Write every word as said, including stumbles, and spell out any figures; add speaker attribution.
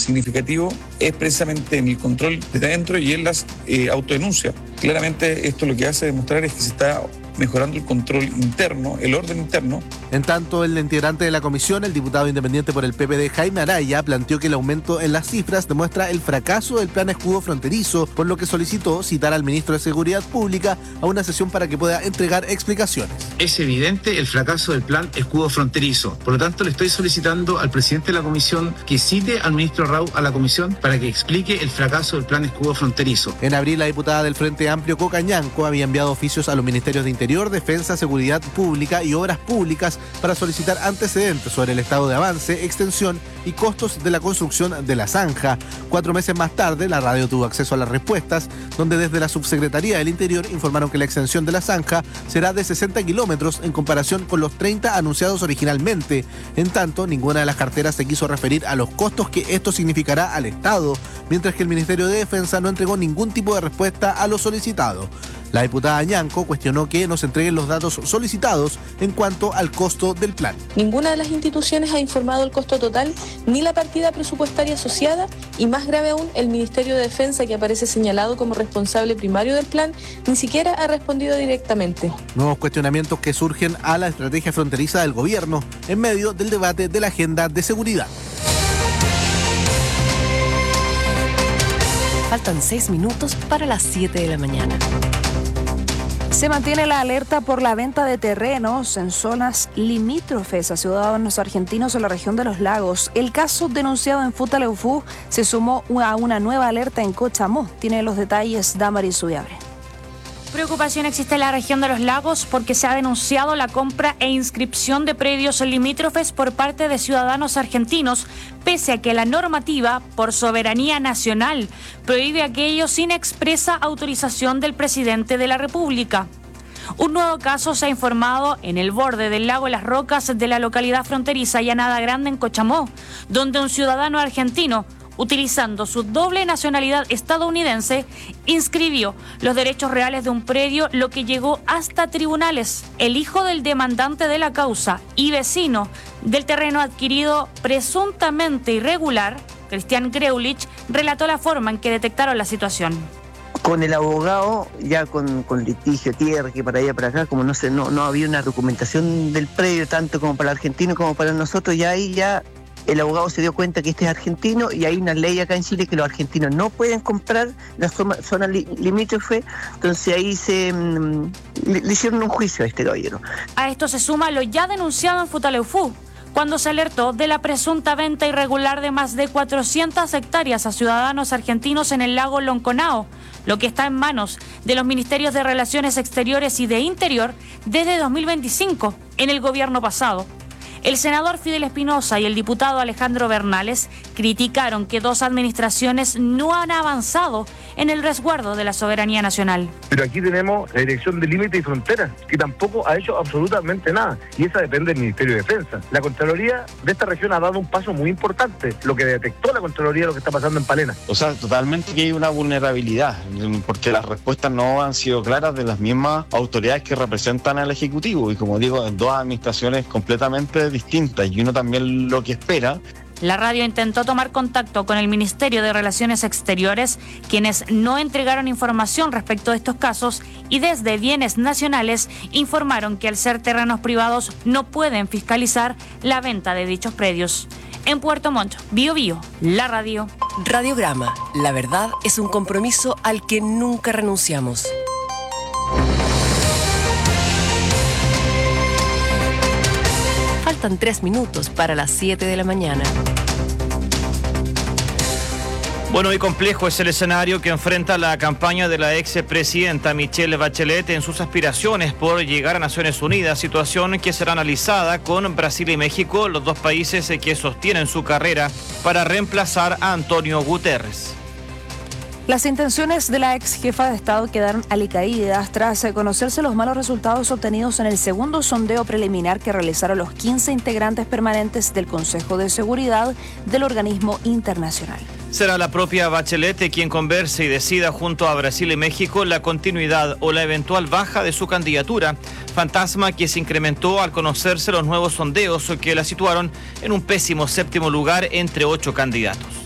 Speaker 1: significativo es precisamente en el control desde adentro y en las eh, autodenuncias. Claramente esto lo que hace demostrar es que se está mejorando el control interno, el orden interno.
Speaker 2: En tanto, el integrante de la comisión, el diputado independiente por el P P D, Jaime Araya, planteó que el aumento en las cifras demuestra el fracaso del plan escudo fronterizo, por lo que solicitó citar al ministro de Seguridad Pública a una sesión para que pueda entregar explicaciones.
Speaker 3: Es evidente el fracaso del plan escudo fronterizo. Por lo tanto, le estoy solicitando al presidente de la comisión que cite al ministro Rau a la comisión para que explique el fracaso del plan escudo fronterizo.
Speaker 2: En abril, la diputada del Frente Amplio, Coca Ñanco, había enviado oficios a los ministerios de Interior, Defensa, Seguridad Pública y Obras Públicas para solicitar antecedentes sobre el estado de avance, extensión y costos de la construcción de la zanja. Cuatro meses más tarde, la radio tuvo acceso a las respuestas, donde desde la Subsecretaría del Interior informaron que la extensión de la zanja será de sesenta kilómetros en comparación con los treinta anunciados originalmente. En tanto, ninguna de las carteras se quiso referir a los costos que esto significará al Estado, mientras que el Ministerio de Defensa no entregó ningún tipo de respuesta a lo solicitado. La diputada Ñanco cuestionó que nos entreguen los datos solicitados en cuanto al costo del plan.
Speaker 4: Ninguna de las instituciones ha informado el costo total ni la partida presupuestaria asociada y, más grave aún, el Ministerio de Defensa, que aparece señalado como responsable primario del plan, ni siquiera ha respondido directamente.
Speaker 2: Nuevos cuestionamientos que surgen a la estrategia fronteriza del gobierno en medio del debate de la agenda de seguridad.
Speaker 5: Faltan seis minutos para las siete de la mañana.
Speaker 6: Se mantiene la alerta por la venta de terrenos en zonas limítrofes a ciudadanos argentinos en la región de los lagos. El caso denunciado en Futaleufú se sumó a una nueva alerta en Cochamó. Tiene los detalles Damaris Subiabre.
Speaker 7: Preocupación existe en la región de los lagos porque se ha denunciado la compra e inscripción de predios limítrofes por parte de ciudadanos argentinos, pese a que la normativa, por soberanía nacional, prohíbe aquello sin expresa autorización del presidente de la República. Un nuevo caso se ha informado en el borde del lago Las Rocas de la localidad fronteriza Llanada Grande en Cochamó, donde un ciudadano argentino, utilizando su doble nacionalidad estadounidense, inscribió los derechos reales de un predio, lo que llegó hasta tribunales. El hijo del demandante de la causa y vecino del terreno adquirido presuntamente irregular, Cristian Greulich, relató la forma en que detectaron la situación.
Speaker 8: Con el abogado, ya con, con litigio, tierra, que para allá, para acá, como no sé, no, no había una documentación del predio, tanto como para el argentino como para nosotros, ya ahí ya el abogado se dio cuenta que este es argentino y hay una ley acá en Chile que los argentinos no pueden comprar las zonas li, limítrofes, entonces ahí se mmm, le, le hicieron un juicio a este caballero.
Speaker 7: A esto se suma lo ya denunciado en Futaleufú, cuando se alertó de la presunta venta irregular de más de cuatrocientas hectáreas a ciudadanos argentinos en el lago Lonconao, lo que está en manos de los Ministerios de Relaciones Exteriores y de Interior desde dos mil veinticinco, en el gobierno pasado. El senador Fidel Espinosa y el diputado Alejandro Bernales criticaron que dos administraciones no han avanzado en el resguardo de la soberanía nacional.
Speaker 9: Pero aquí tenemos la Dirección de Límites y Fronteras, que tampoco ha hecho absolutamente nada, y esa depende del Ministerio de Defensa. La Contraloría de esta región ha dado un paso muy importante, lo que detectó la Contraloría de lo que está pasando en Palena.
Speaker 10: O sea, totalmente que hay una vulnerabilidad, porque las respuestas no han sido claras de las mismas autoridades que representan al Ejecutivo, y como digo, en dos administraciones completamente distintas, y uno también lo que espera.
Speaker 7: La radio intentó tomar contacto con el Ministerio de Relaciones Exteriores, quienes no entregaron información respecto de estos casos, y desde Bienes Nacionales informaron que al ser terrenos privados no pueden fiscalizar la venta de dichos predios. En Puerto Montt, Bío Bío, la radio.
Speaker 5: Radiograma, la verdad es un compromiso al que nunca renunciamos. Faltan tres minutos para las siete de la mañana.
Speaker 11: Bueno, y complejo es el escenario que enfrenta la campaña de la expresidenta Michelle Bachelet en sus aspiraciones por llegar a Naciones Unidas, situación que será analizada con Brasil y México, los dos países que sostienen su carrera para reemplazar a Antonio Guterres.
Speaker 6: Las intenciones de la ex jefa de Estado quedaron alicaídas tras conocerse los malos resultados obtenidos en el segundo sondeo preliminar que realizaron los quince integrantes permanentes del Consejo de Seguridad del organismo internacional.
Speaker 11: Será la propia Bachelet quien converse y decida junto a Brasil y México la continuidad o la eventual baja de su candidatura, fantasma que se incrementó al conocerse los nuevos sondeos que la situaron en un pésimo séptimo lugar entre ocho candidatos.